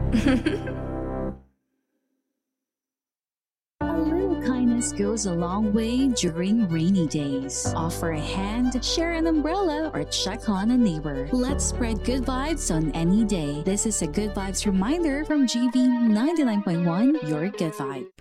A little kindness goes a long way during rainy days. Offer a hand, share an umbrella, or check on a neighbor. Let's spread good vibes on any day. This is a Good Vibes reminder from GV 99.1, your good vibe.